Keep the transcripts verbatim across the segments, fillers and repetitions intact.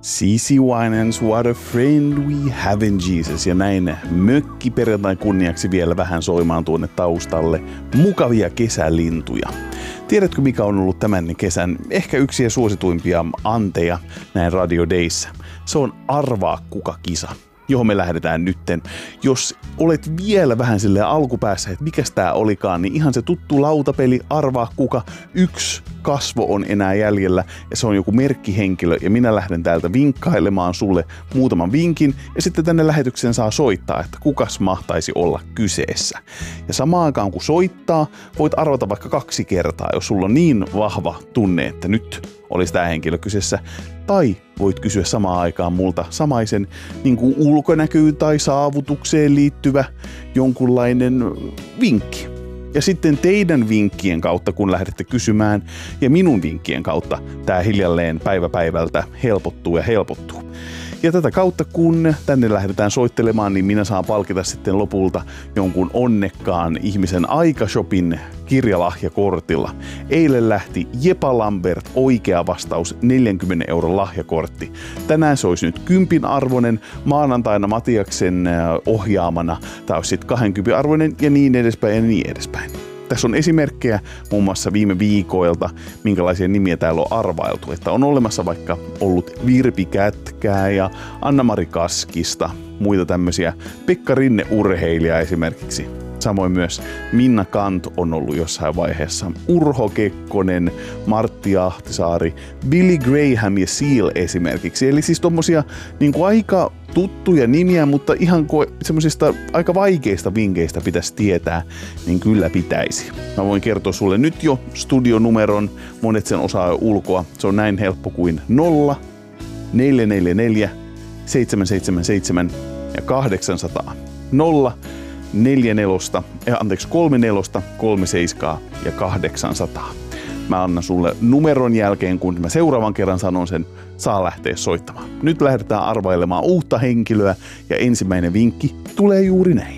Cici Winans, what a friend we have in Jesus. Ja näin mökkiperjantain kunniaksi vielä vähän soimaan tuonne taustalle mukavia kesälintuja. Tiedätkö, mikä on ollut tämän kesän ehkä yksi suosituimpia anteja näin Radio Dayssä? Se on Arvaa kuka kisa, johon me lähdetään nytten. Jos olet vielä vähän silleen alkupäässä, että mikäs tää olikaan, niin ihan se tuttu lautapeli Arvaa kuka. Yksi kasvo on enää jäljellä ja se on joku merkkihenkilö ja minä lähden täältä vinkkailemaan sulle muutaman vinkin ja sitten tänne lähetykseen saa soittaa, että kukas mahtaisi olla kyseessä. Ja samaan aikaan kun soittaa, voit arvata vaikka kaksi kertaa, jos sulla on niin vahva tunne, että nyt olisi tämä henkilö kyseessä. Tai voit kysyä samaan aikaan multa samaisen niin kuin ulkonäkyyn tai saavutukseen liittyvä jonkunlainen vinkki. Ja sitten teidän vinkkien kautta, kun lähdette kysymään, ja minun vinkkien kautta, tämä hiljalleen päivä päivältä helpottuu ja helpottuu. Ja tätä kautta, kun tänne lähdetään soittelemaan, niin minä saan palkita sitten lopulta jonkun onnekkaan ihmisen Aikashopin kirjalahjakortilla. Eilen lähti Jepa Lambert, oikea vastaus, neljänkymmenen euron lahjakortti. Tänään se olisi nyt kympin arvoinen, maanantaina Matiaksen ohjaamana tämä olisi sitten kahdenkympin arvoinen ja niin edespäin ja niin edespäin. Tässä on esimerkkejä muun muassa viime viikoilta, minkälaisia nimiä täällä on arvailtu. Että on olemassa vaikka ollut Virpi Kätkää ja Anna-Mari Kaskista, muita tämmöisiä. Pekka Rinne urheilija esimerkiksi. Samoin myös Minna Kant on ollut jossain vaiheessa. Urho Kekkonen, Martti Ahtisaari, Billy Graham ja Seal esimerkiksi. Eli siis tommosia niin kuin aika tuttuja nimiä, mutta ihan semmoisista aika vaikeista vinkeistä pitäisi tietää, niin kyllä pitäisi. Mä voin kertoa sulle nyt jo studionumeron, monet sen osaa jo ulkoa. Se on näin helppo kuin nolla neljä neljä neljä seitsemän seitsemän seitsemän ja kahdeksansataa. nolla neljä nelosta, anteeksi kolme nelosta, kolme seiskaa ja kahdeksansataa. Mä annan sulle numeron jälkeen, kun mä seuraavan kerran sanon sen, saa lähteä soittamaan. Nyt lähdetään arvailemaan uutta henkilöä ja ensimmäinen vinkki tulee juuri näin.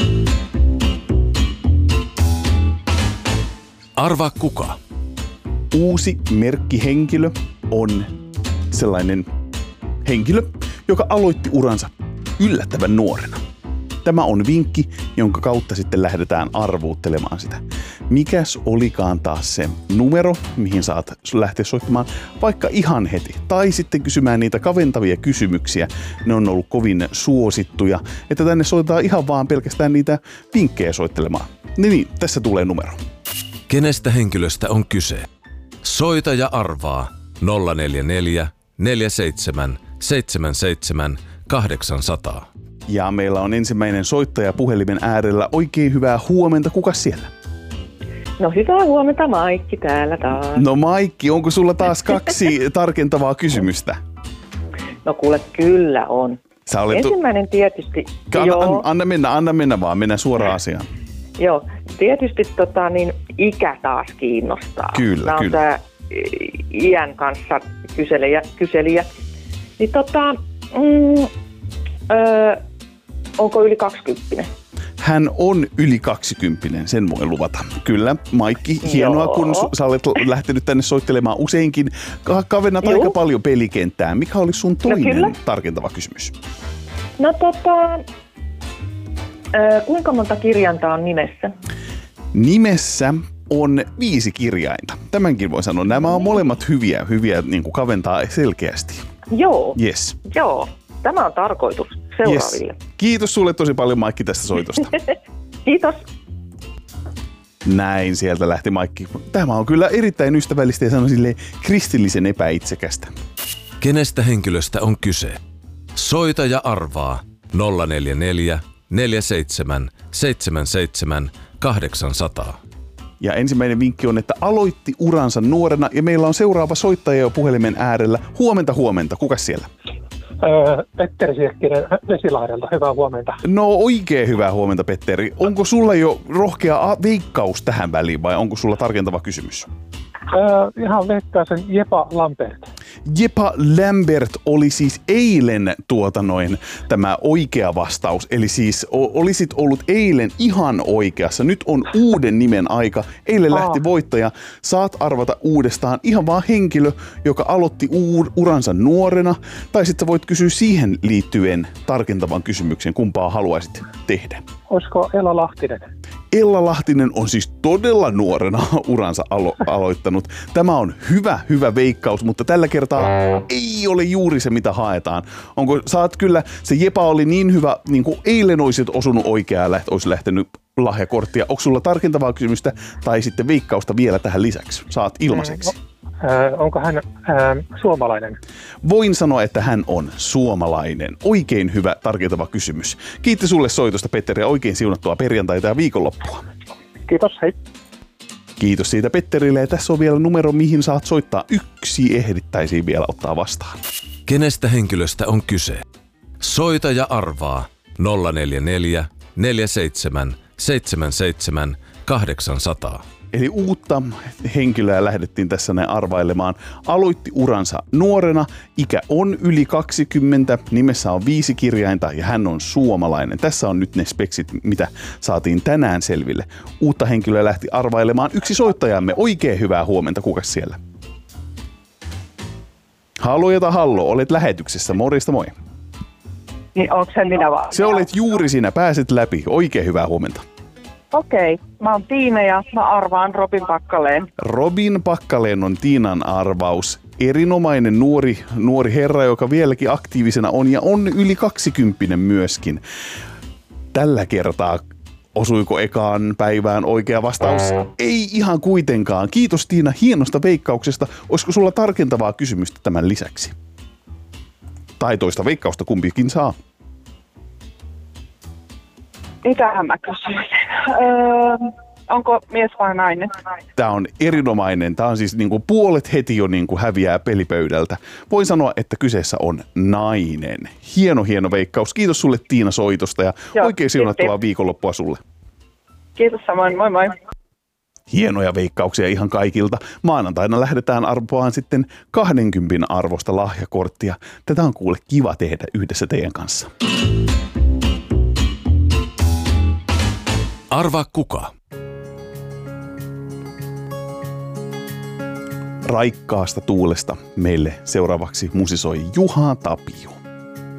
Arvaa kuka. Uusi merkkihenkilö on sellainen henkilö, joka aloitti uransa yllättävän nuorena. Tämä on vinkki, jonka kautta sitten lähdetään arvuuttelemaan sitä. Mikäs olikaan taas se numero, mihin saat lähteä soittamaan vaikka ihan heti. Tai sitten kysymään niitä kaventavia kysymyksiä. Ne on ollut kovin suosittuja, että tänne soitetaan ihan vaan pelkästään niitä vinkkejä soittelemaan. Niin, niin tässä tulee numero. Kenestä henkilöstä on kyse? Soita ja arvaa nolla neljä neljä neljä seitsemän seitsemän seitsemän kahdeksansataa. Ja meillä on ensimmäinen soittaja puhelimen äärellä. Oikein hyvää huomenta. Kukas siellä? No hyvää huomenta, Maikki täällä taas. No Maikki, onko sulla taas kaksi tarkentavaa kysymystä? No kuule, kyllä on. Sä olet Ensimmäinen tietysti... Anna, joo. anna mennä, anna mennä vaan, mennään suoraan asiaan. Joo, tietysti tota, niin, ikä taas kiinnostaa. Kyllä, Nämä kyllä. on tää iän kanssa kyselijä. kyselijä. Niin tota... Mm, öö, onko yli kaksikymppinen? Hän on yli kaksikymppinen, sen voi luvata. Kyllä, Maikki, hienoa, Joo. kun su- sä olet lähtenyt tänne soittelemaan useinkin. Ka- kavennat Joo. aika paljon pelikenttää. Mikä oli sun toinen No, tarkentava kysymys? No tota... Öö, kuinka monta kirjainta on nimessä? Nimessä on viisi kirjainta. Tämänkin voi sanoa. Nämä on molemmat hyviä, hyviä niin kuin kaventaa selkeästi. Joo. Yes. Joo. Tämä on tarkoitus seuraaville. Yes. Kiitos sulle tosi paljon, Maikki, tästä soitosta. Kiitos. Näin sieltä lähti Maikki. Tämä on kyllä erittäin ystävällistä ja sanon silleen kristillisen epäitsekästä. Kenestä henkilöstä on kyse? Soita ja arvaa nolla neljä neljä neljä seitsemän seitsemän seitsemän kahdeksansataa. Ja ensimmäinen vinkki on, että aloitti uransa nuorena ja meillä on seuraava soittaja jo puhelimen äärellä. Huomenta, huomenta. Kukas siellä? Öö, Petteri Sirkkinen Vesilahdelta. Hyvää huomenta. No oikein hyvää huomenta, Petteri. Onko sulla jo rohkea veikkaus tähän väliin vai onko sulla tarkentava kysymys? Öö, ihan veikkaisin Jepa Lambert. Jepa Lambert oli siis eilen tuota noin tämä oikea vastaus. Eli siis o- olisit ollut eilen ihan oikeassa. Nyt on uuden nimen aika. Eilen Aa. lähti voittaja. Saat arvata uudestaan ihan vaan henkilö, joka aloitti uur- uransa nuorena. Tai sitten voit kysyä siihen liittyen tarkentavan kysymyksen, kumpaa haluaisit tehdä. Olisiko Ella Lahtinen? Ella Lahtinen on siis todella nuorena uransa alo- aloittanut. Tämä on hyvä, hyvä veikkaus, mutta tällä kertaa ei ole juuri se, mitä haetaan. Onko, saat kyllä, se Jepa oli niin hyvä, niin kuin eilen olisit osunut oikeaan, läht, olisi lähtenyt lahjakorttia. Onko sulla tarkentavaa kysymystä tai sitten veikkausta vielä tähän lisäksi? Saat ilmaiseksi. Äh, onko hän äh, suomalainen? Voin sanoa, että hän on suomalainen. Oikein hyvä tarkentava kysymys. Kiitos sulle soitosta, Petteri, ja oikein siunattua perjantaita ja viikonloppua. Kiitos, hei. Kiitos siitä Petterille, ja tässä on vielä numero, mihin saat soittaa. Yksi ehdittäisiin vielä ottaa vastaan. Kenestä henkilöstä on kyse? Soita ja arvaa nolla neljä neljä, neljä seitsemän, seitsemän seitsemän, kahdeksan nolla nolla. Eli uutta henkilöä lähdettiin tässä näin arvailemaan. Aloitti uransa nuorena, ikä on yli kaksikymmentä, nimessä on viisi kirjainta ja hän on suomalainen. Tässä on nyt ne speksit, mitä saatiin tänään selville. Uutta henkilöä lähti arvailemaan yksi soittajamme. Oikein hyvää huomenta, kukas siellä? Hallo jota hallo, olet lähetyksessä. Morjesta moi. Niin onko se minä vaan? Se olet juuri sinä, pääset läpi. Oikein hyvää huomenta. Okei, mä oon Tiina ja mä arvaan Robin Pakkaleen. Robin Pakkaleen on Tiinan arvaus. Erinomainen nuori, nuori herra, joka vieläkin aktiivisena on ja on yli kaksikymppinen myöskin. Tällä kertaa osuiko ekaan päivään oikea vastaus? Ei ihan kuitenkaan. Kiitos Tiina hienosta veikkauksesta. Olisiko sulla tarkentavaa kysymystä tämän lisäksi? Tai toista veikkausta kumpikin saa. Mitähän mä kysyisin? Öö, onko mies vai nainen? Tämä on erinomainen. Tämä on siis niinku puolet heti jo niinku häviää pelipöydältä. Voin sanoa, että kyseessä on nainen. Hieno, hieno veikkaus. Kiitos sulle Tiina soitosta ja Joo, oikein siunattua kiitos. viikonloppua sulle. Kiitos samoin, moi moi. Hienoja veikkauksia ihan kaikilta. Maanantaina lähdetään arvoaan sitten kaksikymmentä arvosta lahjakorttia. Tätä on kuule kiva tehdä yhdessä teidän kanssa. Arvaa kuka? Raikkaasta tuulesta meille seuraavaksi musisoi Juha Tapio.